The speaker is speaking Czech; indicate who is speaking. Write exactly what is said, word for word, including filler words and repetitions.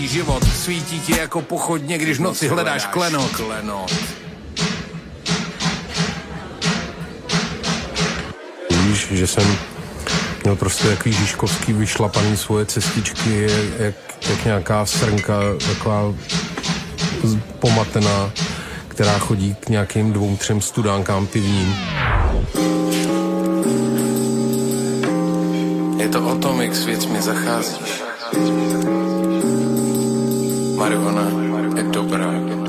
Speaker 1: život svítí ti jako pochodně, když v noci hledáš klenot. klenot.
Speaker 2: Víš, že jsem měl prostě takový žižkovský vyšlapaný svoje cestičky, jak, jak nějaká srnka, taková pomatená, která chodí k nějakým dvou, třem studánkám pivním.
Speaker 1: Je to o tom, jak s věcmi zacházíš. Marihuana je dobrá.